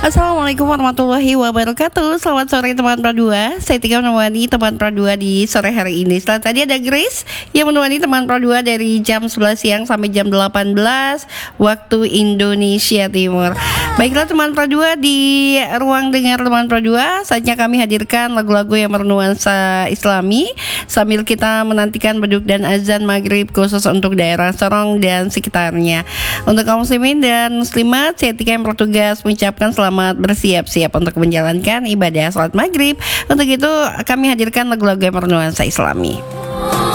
Assalamualaikum warahmatullahi wabarakatuh. Selamat sore teman Pro2. Saya Tika menemani teman Pro2 di sore hari ini. Setelah tadi ada Grace yang menemani teman Pro2 dari jam 11 siang sampai jam 18 waktu Indonesia Timur. Baiklah teman Pro2, di ruang dengar teman Pro2, saatnya kami hadirkan lagu-lagu yang bernuansa Islami sambil kita menantikan beduk dan azan maghrib khusus untuk daerah Sorong dan sekitarnya. Untuk kaum muslimin dan muslimat, saya Tika yang bertugas mengucapkan selamat bersiap-siap untuk menjalankan ibadah salat maghrib. Untuk itu kami hadirkan lagu-lagu yang bernuansa Islami.